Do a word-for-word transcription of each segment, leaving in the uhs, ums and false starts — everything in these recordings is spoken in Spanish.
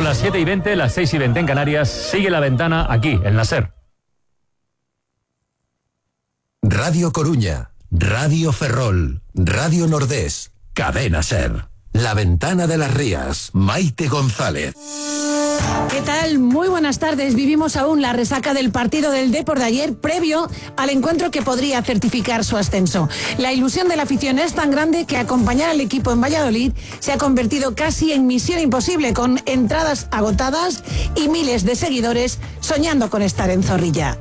las siete y veinte, las seis y veinte en Canarias. Sigue La Ventana aquí, en la SER. Radio Coruña, Radio Ferrol, Radio Nordés, Cadena SER. La Ventana de las Rías, Maite González. ¿Qué tal? Muy buenas tardes. Vivimos aún la resaca del partido del Depor de ayer, previo al encuentro que podría certificar su ascenso. La ilusión de la afición es tan grande que acompañar al equipo en Valladolid se ha convertido casi en misión imposible, con entradas agotadas y miles de seguidores soñando con estar en Zorrilla.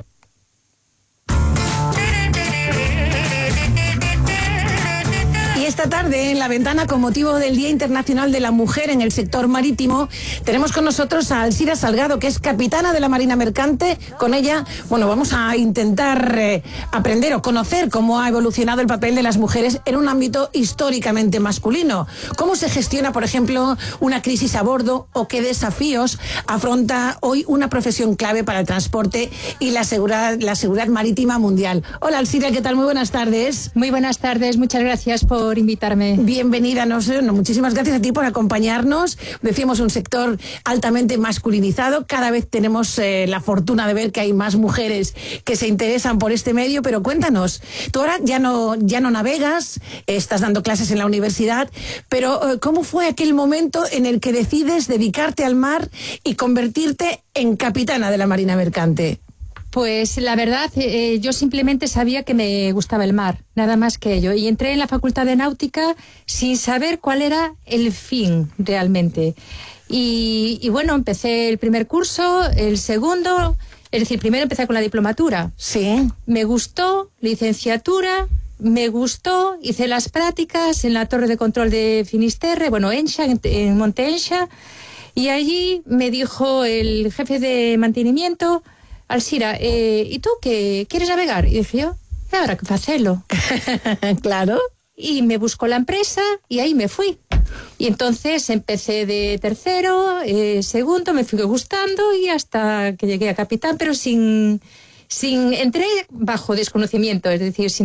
Esta tarde, en La Ventana, con motivo del Día Internacional de la Mujer en el sector marítimo, tenemos con nosotros a Alsira Salgado, que es capitana de la Marina Mercante. Con ella, bueno, vamos a intentar eh, aprender o conocer cómo ha evolucionado el papel de las mujeres en un ámbito históricamente masculino. Cómo se gestiona, por ejemplo, una crisis a bordo, o qué desafíos afronta hoy una profesión clave para el transporte y la seguridad, la seguridad marítima mundial. Hola, Alsira, ¿qué tal? Muy buenas tardes. Muy buenas tardes, muchas gracias por invitarme. Bienvenida, no sé, no, muchísimas gracias a ti por acompañarnos. Decíamos, un sector altamente masculinizado. Cada vez tenemos eh, la fortuna de ver que hay más mujeres que se interesan por este medio, pero cuéntanos, tú ahora ya no, ya no navegas, eh, estás dando clases en la universidad, pero eh, ¿cómo fue aquel momento en el que decides dedicarte al mar y convertirte en capitana de la Marina Mercante? Pues la verdad, eh, yo simplemente sabía que me gustaba el mar, nada más que ello. Y entré en la Facultad de Náutica sin saber cuál era el fin realmente. Y, y bueno, empecé el primer curso, el segundo, es decir, primero empecé con la diplomatura. Sí. Me gustó, licenciatura, me gustó, hice las prácticas en la Torre de Control de Finisterre, bueno, Enxa, en, en Monte Enxa, y allí me dijo el jefe de mantenimiento: Alsira, eh, ¿y tú qué quieres navegar? Y dije yo, habrá que hacerlo. Claro. Y me buscó la empresa y ahí me fui. Y entonces empecé de tercero, eh, segundo, me fui gustando y hasta que llegué a capitán, pero sin, sin, entré bajo desconocimiento, es decir, sin